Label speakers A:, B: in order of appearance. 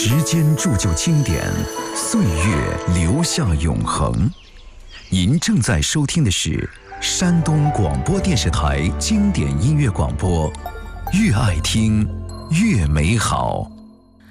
A: 时间铸就经典，岁月留下永恒。您正在收听的是山东广播电视台经典音乐广播，越爱听越美好。